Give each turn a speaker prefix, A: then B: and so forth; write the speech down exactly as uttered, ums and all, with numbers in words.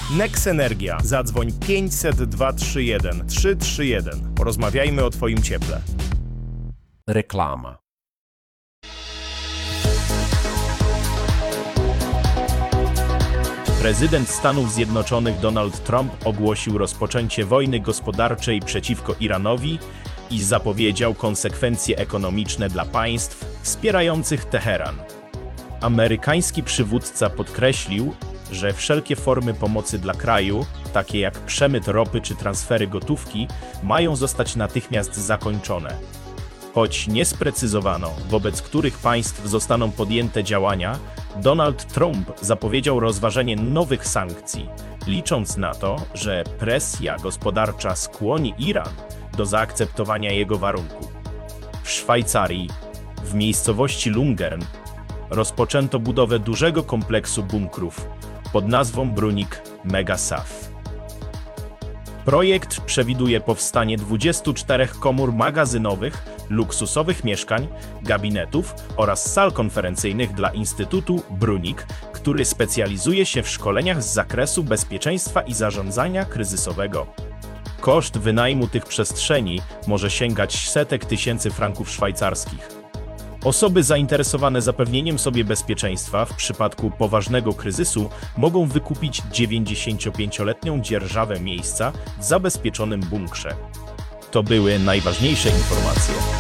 A: Nex Energia. Zadzwoń pięćset dwa trzy jeden trzy trzy jeden. Porozmawiajmy o Twoim cieple.
B: Reklama.
A: Prezydent Stanów Zjednoczonych Donald Trump ogłosił rozpoczęcie wojny gospodarczej przeciwko Iranowi i zapowiedział konsekwencje ekonomiczne dla państw wspierających Teheran. Amerykański przywódca podkreślił, że wszelkie formy pomocy dla kraju, takie jak przemyt ropy czy transfery gotówki, mają zostać natychmiast zakończone. Choć nie sprecyzowano, wobec których państw zostaną podjęte działania, Donald Trump zapowiedział rozważenie nowych sankcji, licząc na to, że presja gospodarcza skłoni Iran do zaakceptowania jego warunków. W Szwajcarii, w miejscowości Lungern, rozpoczęto budowę dużego kompleksu bunkrów pod nazwą Brunik Megasaf. Projekt przewiduje powstanie dwudziestu czterech komór magazynowych, luksusowych mieszkań, gabinetów oraz sal konferencyjnych dla Instytutu Brunik, który specjalizuje się w szkoleniach z zakresu bezpieczeństwa i zarządzania kryzysowego. Koszt wynajmu tych przestrzeni może sięgać setek tysięcy franków szwajcarskich. Osoby zainteresowane zapewnieniem sobie bezpieczeństwa w przypadku poważnego kryzysu mogą wykupić dziewięćdziesięciopięcioletnią dzierżawę miejsca w zabezpieczonym bunkrze. To były najważniejsze informacje.